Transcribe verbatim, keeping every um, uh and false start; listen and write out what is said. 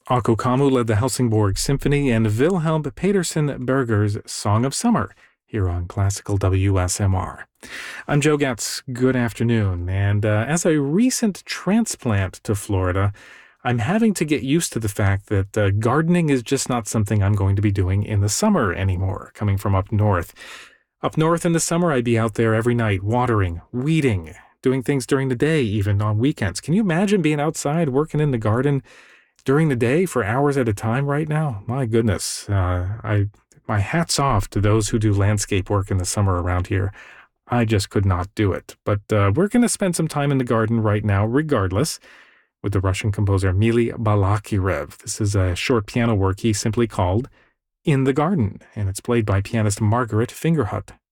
Akko Kamu led the Helsingborg Symphony and Wilhelm Petersen Berger's Song of Summer here on Classical W S M R. I'm Joe Getz. Good afternoon. And uh, as a recent transplant to Florida, I'm having to get used to the fact that uh, gardening is just not something I'm going to be doing in the summer anymore, coming from up north. Up north in the summer, I'd be out there every night, watering, weeding, doing things during the day, even on weekends. Can you imagine being outside, working in the garden during the day for hours at a time right now? My goodness. Uh, I my hat's off to those who do landscape work in the summer around here. I just could not do it. But uh, we're going to spend some time in the garden right now, regardless, with the Russian composer Mily Balakirev. This is a short piano work he simply called In the Garden, and it's played by pianist Margaret Fingerhut.